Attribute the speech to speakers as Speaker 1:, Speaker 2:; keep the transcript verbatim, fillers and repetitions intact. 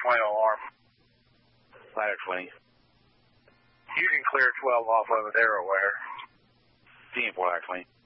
Speaker 1: twenty alarm.
Speaker 2: Ladder twenty.
Speaker 1: You can clear twelve off of it, they're aware.
Speaker 2: ten four, ladder twenty.